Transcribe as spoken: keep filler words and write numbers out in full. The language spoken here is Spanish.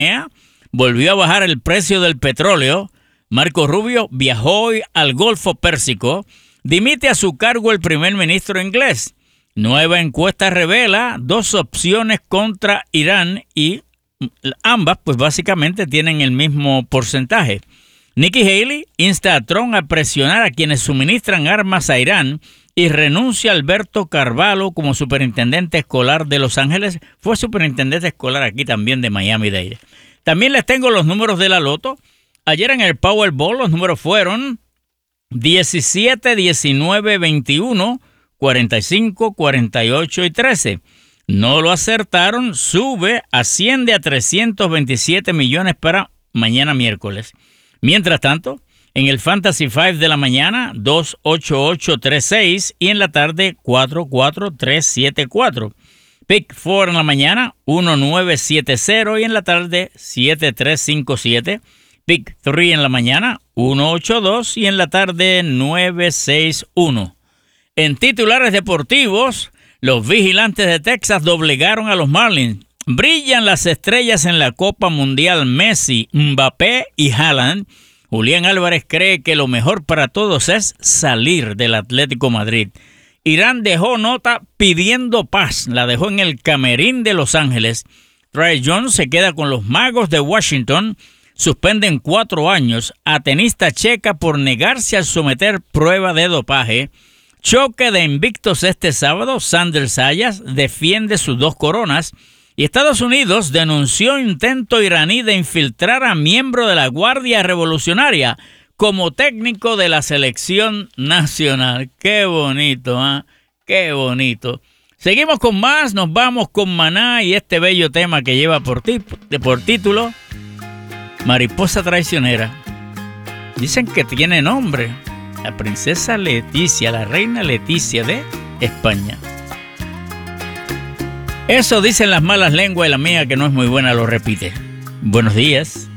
¿eh? Volvió a bajar el precio del petróleo. Marco Rubio viajó hoy al Golfo Pérsico. Dimite a su cargo el primer ministro inglés. Nueva encuesta revela dos opciones contra Irán y ambas pues básicamente tienen el mismo porcentaje. Nikki Haley insta a Trump a presionar a quienes suministran armas a Irán y renuncia a Alberto Carvalho como superintendente escolar de Los Ángeles. Fue superintendente escolar aquí también de Miami-Dade. También les tengo los números de la loto. Ayer en el Powerball los números fueron diecisiete, diecinueve, veintiuno, cuarenta y cinco, cuarenta y ocho y trece. No lo acertaron, sube, asciende a trescientos veintisiete millones para mañana miércoles. Mientras tanto, en el Fantasy cinco de la mañana, dos ocho ocho tres seis y en la tarde cuatro cuatro tres siete cuatro. Pick cuatro en la mañana, uno nueve siete cero y en la tarde siete tres cinco siete. Pick tres en la mañana, uno ocho dos y en la tarde nueve seis uno. En titulares deportivos, los Vigilantes de Texas doblegaron a los Marlins. Brillan las estrellas en la Copa Mundial Messi, Mbappé y Haaland. Julián Álvarez cree que lo mejor para todos es salir del Atlético Madrid. Irán dejó nota pidiendo paz. La dejó en el camerín de Los Ángeles. Trae Jones se queda con los Magos de Washington. Suspenden cuatro años a tenista checa por negarse a someter prueba de dopaje. Choque de invictos este sábado. Sanders Sayas defiende sus dos coronas. Y Estados Unidos denunció intento iraní de infiltrar a miembro de la Guardia Revolucionaria como técnico de la selección nacional. ¡Qué bonito! ¿eh? ¡Qué bonito! Seguimos con más. Nos vamos con Maná y este bello tema que lleva por, ti, por título Mariposa Traicionera. Dicen que tiene nombre. La princesa Leticia, la reina Leticia de España. Eso dicen las malas lenguas y la mía que no es muy buena lo repite. Buenos días.